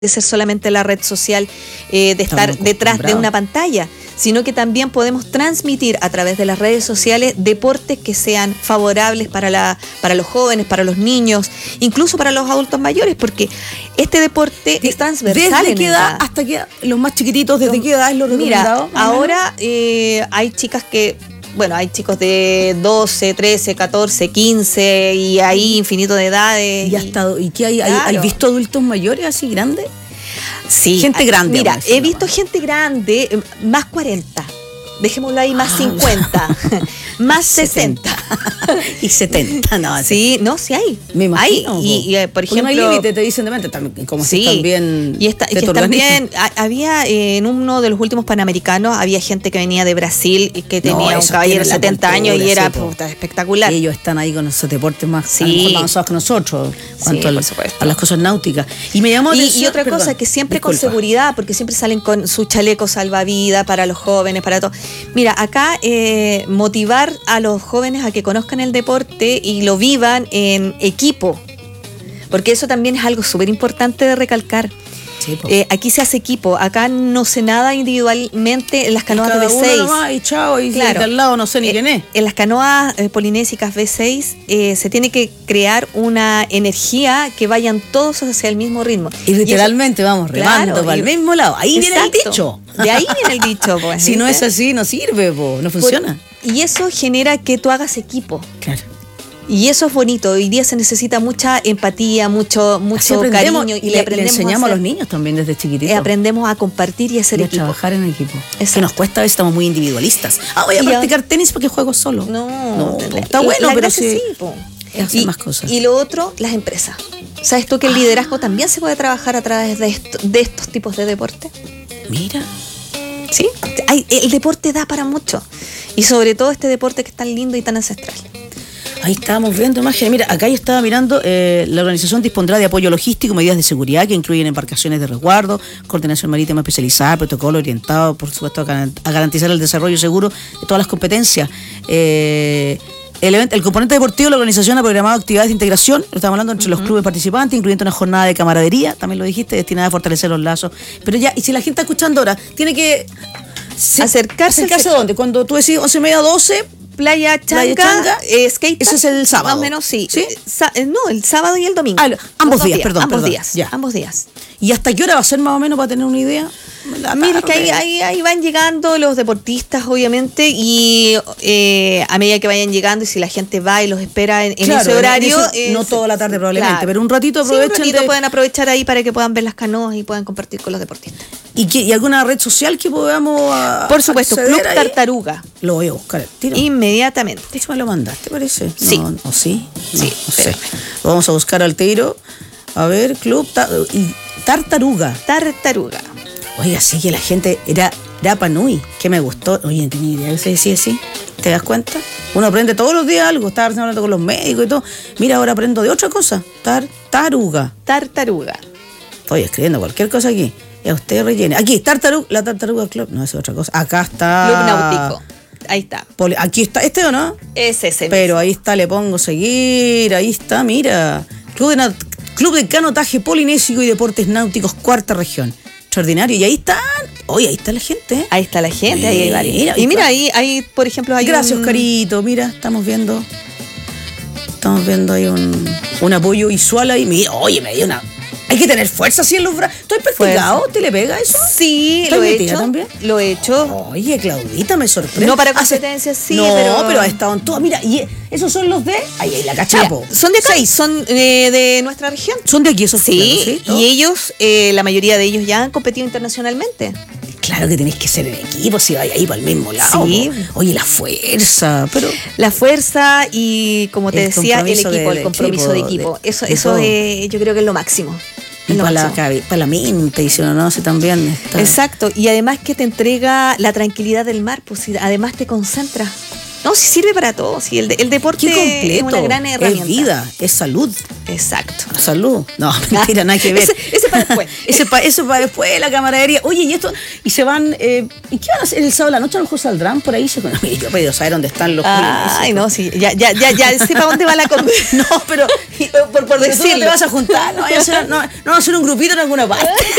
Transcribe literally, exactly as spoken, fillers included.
de ser solamente la red social, eh, de estar detrás de una pantalla, sino que también podemos transmitir a través de las redes sociales deportes que sean favorables para, la, para los jóvenes, para los niños, incluso para los adultos mayores, porque este deporte de, es transversal. ¿Desde qué edad hasta qué edad? Los más chiquititos, ¿desde los, qué edad es lo recomendado? Mira, ahora eh, hay chicas que... Bueno, hay chicos de doce, trece, catorce, quince y ahí infinito de edades. ¿Y, hasta, ¿y qué hay? Claro. ¿Hay, ¿Hay visto adultos mayores así grandes? Sí. Gente grande. Mira, he visto gente grande, más cuarenta. Dejémoslo ahí, más ah, cincuenta, más sesenta. Y setenta, no. Sí, no, sí hay. Me imagino. Hay, y, y, por ejemplo... no hay límite, te dicen de mente, como sí, si están bien... Y está, que están bien, había eh, en uno de los últimos Panamericanos, había gente que venía de Brasil y que tenía no, un caballero de setenta años y era puta, espectacular. Y ellos están ahí con esos deportes más, sí, más avanzados que nosotros, cuanto sí, a, a las cosas náuticas. Y me llamó y, atención, y otra perdón, cosa, que siempre disculpa. Con seguridad, porque siempre salen con su chaleco salvavidas para los jóvenes, para todo. Mira, acá Eh, motivar a los jóvenes a que conozcan el deporte y lo vivan en equipo, porque eso también es algo súper importante de recalcar. Sí, eh, aquí se hace equipo, acá no se nada individualmente en las canoas de B seis. Uno nomás, y chao, y claro, de al lado no sé ni eh, quién es. En las canoas eh, polinésicas B seis eh, se tiene que crear una energía que vayan todos hacia el mismo ritmo. Y literalmente y eso, vamos remando claro, para el mismo lado. Ahí exacto, viene el dicho. De ahí viene el dicho, pues. Si ¿viste? No es así, no sirve, pues, no funciona. Por, y eso genera que tú hagas equipo. Claro. Y eso es bonito. Hoy día se necesita mucha empatía, mucho, mucho cariño. Y le, le enseñamos a, hacer, a los niños también desde chiquititos. Eh, aprendemos a compartir y a hacer y a equipo. trabajar en equipo. Exacto. Que nos cuesta, a veces estamos muy individualistas. Ah, voy a y practicar a... tenis porque juego solo. No, no está bueno, la pero sí. sí es hacer y, más cosas. Y lo otro, las empresas. ¿Sabes tú que el ah. liderazgo también se puede trabajar a través de, esto, de estos tipos de deporte? Mira. Sí, hay, el deporte da para mucho. Y sobre todo este deporte que es tan lindo y tan ancestral. Ahí estábamos viendo imágenes. Mira, acá yo estaba mirando, eh, la organización dispondrá de apoyo logístico, medidas de seguridad que incluyen embarcaciones de resguardo, coordinación marítima especializada, protocolo orientado, por supuesto, a, a garantizar el desarrollo seguro de todas las competencias. Eh, el, evento, el componente deportivo de la organización ha programado actividades de integración, lo estamos hablando entre uh-huh. los clubes participantes, incluyendo una jornada de camaradería, también lo dijiste, destinada a fortalecer los lazos. Pero ya, y si la gente está escuchando ahora, tiene que se, acercarse. ¿Acercarse a dónde? Cuando tú decís once y media, doce... Playa Changa, Playa Changa eh, skate. Eso es el sábado. Más o menos, sí. ¿Sí? Sa- no, el sábado y el domingo. Ah, ambos días, días, perdón. Ambos perdón. días, ya. ambos días. ¿Y hasta qué hora va a ser más o menos para tener una idea? La Mira, es que ahí, ahí, ahí van llegando los deportistas, obviamente, y eh, a medida que vayan llegando, y si la gente va y los espera en, en claro, ese horario... En eso, eh, no toda la tarde probablemente, claro. pero un ratito aprovechen. Sí, un ratito de... pueden aprovechar ahí para que puedan ver las canoas y puedan compartir con los deportistas. ¿Y, qué, y alguna red social que podamos a, Por supuesto, Club ahí? Tartaruga. Lo voy a buscar, tiro. Inmediatamente. Eso me lo mandaste, parece. Sí. No, ¿O sí? Sí, no, no sé. Lo vamos a buscar al tiro. A ver, Club ta- y Tartaruga. Tartaruga. Oiga, sí que la gente era Rapa Nui, que me gustó. Oye, no tenía idea que se decía así. ¿Te das cuenta? Uno aprende todos los días algo. Estaba hablando con los médicos y todo. Mira, ahora aprendo de otra cosa. Tartaruga. Tartaruga. Estoy escribiendo cualquier cosa aquí. Ya usted rellene. Aquí, Tartaruga, la Tartaruga Club. No, es otra cosa. Acá está. Club Náutico. Ahí está. Poli- aquí está. ¿Este o no? Es ese. Pero mismo. ahí está, le pongo seguir. Ahí está, mira. Club de, na- Club de Canotaje Polinésico y Deportes Náuticos, cuarta región. Extraordinario. Y ahí están. Oye, ahí está la gente. ¿eh? Ahí está la gente. Mira, ahí hay varios. Mira, y mira, ahí, ahí, por ejemplo, hay Gracias, un... Oscarito. Mira, estamos viendo. Estamos viendo ahí un, un apoyo visual ahí. Mira, oye, me dio una... Hay que tener fuerza así en los brazos. ¿Estoy practicado? ¿Te le pega eso? Sí, lo he hecho. También? Lo he hecho. Oye, Claudita, me sorprende. No para competencias, sí, no, pero... No, pero ha estado en todo. Mira, y esos son los de... Ahí, ahí, la cachapo. Mira, son de acá, son eh, de nuestra región. Son de aquí esos. Sí, claro, ¿sí? Y ellos, eh, la mayoría de ellos ya han competido internacionalmente. Claro que tenéis que ser en equipo si vais ahí para el mismo lado. Sí. Oye, la fuerza, pero... La fuerza y, como te el decía, el equipo, de, el compromiso equipo, de equipo. De, eso de eso es, yo creo que es lo máximo. Y para la, para la mente, y si no, no sé, también está. Exacto, y además que te entrega la tranquilidad del mar, pues además te concentra. No, sí sirve para todo. Sí, el, de- el deporte Qué completo. es una gran herramienta. Es vida, es salud. Exacto. Salud. No, mentira, nada que ver. Ese, ese para después. Ese pa- eso para después, la camaradería. Oye, y esto, y se van, eh, ¿y qué van a hacer el sábado de la noche? A lo mejor saldrán por ahí. Se, Mire, yo he pedido saber dónde están los Ay, no, sí, ya, ya, ya, ya sé para dónde va la conversación. No, pero por, por pero tú no decirlo. te vas a juntar, no, vaya a hacer- no, no vas a hacer un grupito en alguna parte.